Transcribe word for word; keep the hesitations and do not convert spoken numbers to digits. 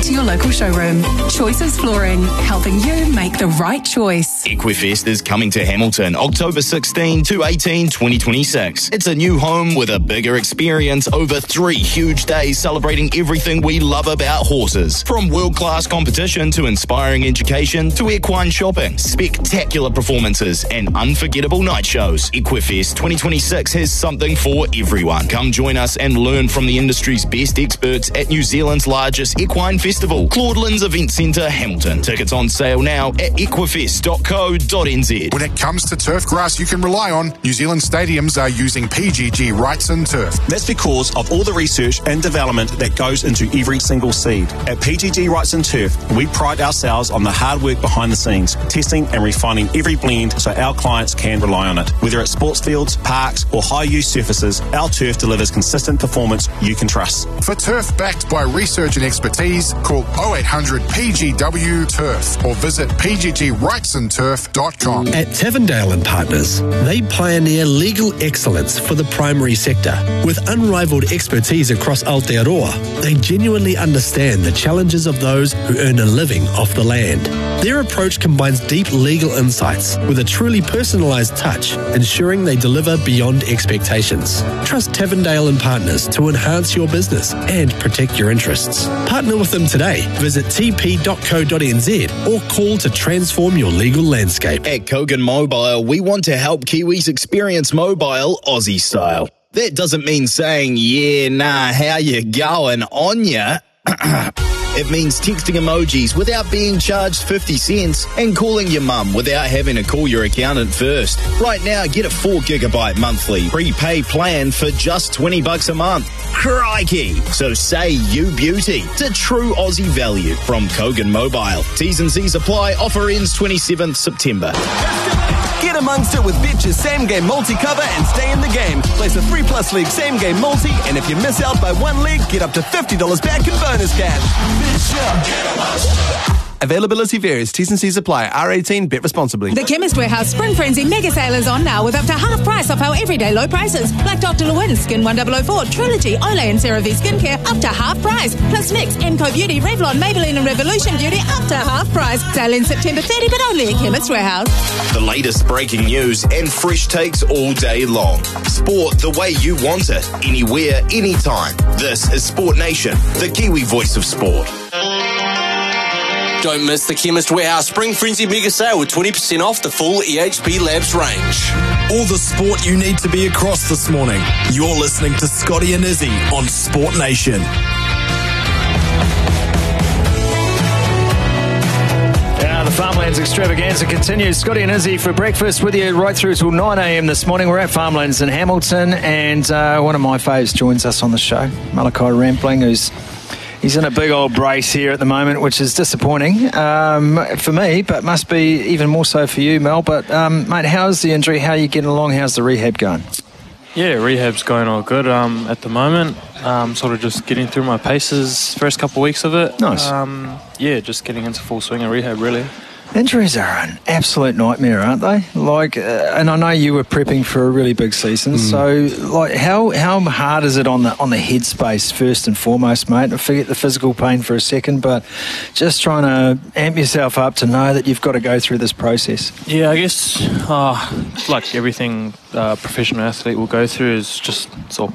to your local showroom. Choices Flooring, helping you make the right choice. Equifest is coming to Hamilton October sixteenth to eighteenth, twenty twenty-six. It's a new home with a bigger experience over three huge days celebrating everything we love about horses. From world-class competition to inspiring education to equine shopping, spectacular performances and unforgettable night shows. Equifest twenty twenty-six has something for everyone. Come join us and learn from the industry's best experts at New Zealand's largest equine festival, Claudelands Event Centre, Hamilton. Tickets on sale now at equifest dot co dot n z. When it comes to turf grass you can rely on, New Zealand stadiums are using P G G Wrightson Turf. That's because of all the research and development that goes into every single seed. At P G G Wrightson Turf, we pride ourselves on the hard work behind the scenes, testing and refining every blend so our clients can rely on it. Whether it's sports fields, parks or high-use surfaces, our turf delivers consistent performance you can trust. For turf backed by research and expertise, call oh eight hundred P G W Turf or visit p g g wrightson turf dot com. At Tavendale and Partners, they pioneer legal excellence for the primary sector. With unrivaled expertise across Aotearoa, they genuinely understand the challenges of those who earn a living off the land. Their approach combines deep legal insights with a truly personalised touch, ensuring they deliver beyond expectations. Trust Tavendale and Partners to enhance your business and protect your interests. Partner with them today. Visit t p dot co dot n z or call to transform your legal landscape. At Kogan Mobile, we want to help Kiwis experience mobile Aussie style. That doesn't mean saying, yeah, nah, how you going on ya? It means texting emojis without being charged fifty cents and calling your mum without having to call your accountant first. Right now, get a four gigabyte monthly prepay plan for just twenty bucks a month. Crikey! So say you beauty to true Aussie value from Kogan Mobile. T's and C's apply. Offer ends twenty-seventh September. Get amongst it with Betcha's Same Game Multi cover and stay in the game. Place a three plus league Same Game Multi, and if you miss out by one league, get up to fifty dollars back in bonus cash. Availability varies. T's and C's apply. R eighteen. Bet responsibly. The Chemist Warehouse Spring Frenzy Mega Sale is on now with up to half price off our everyday low prices. Like Doctor Lewin, Skin one thousand four, Trilogy, Olay and CeraVe Skincare up to half price. Plus N Y X, Enco Beauty, Revlon, Maybelline and Revolution Beauty up to half price. Sale in September thirtieth, but only at Chemist Warehouse. The latest breaking news and fresh takes all day long. Sport the way you want it. Anywhere, anytime. This is Sport Nation, the Kiwi voice of sport. Don't miss the Chemist Warehouse Spring Frenzy Mega Sale with twenty percent off the full E H P Labs range. All the sport you need to be across this morning. You're listening to Scotty and Izzy on Sport Nation. Yeah, the Farmlands Extravaganza continues. Scotty and Izzy for breakfast with you right through till nine a.m. this morning. We're at Farmlands in Hamilton, and uh, one of my faves joins us on the show, Malachi Rampling, who's He's in a big old brace here at the moment, which is disappointing um, for me, but must be even more so for you, Mel. But, um, mate, how's the injury? How are you getting along? How's the rehab going? Yeah, rehab's going all good um, at the moment. Um, sort of just getting through my paces first couple of weeks of it. Nice. Um, yeah, just getting into full swing of rehab, really. Injuries are an absolute nightmare, aren't they? Like, uh, and I know you were prepping for a really big season. Mm. So, like, how how hard is it on the on the headspace first and foremost, mate? I forget the physical pain for a second, but just trying to amp yourself up to know that you've got to go through this process. Yeah, I guess uh, like everything a uh, professional athlete will go through is just it's all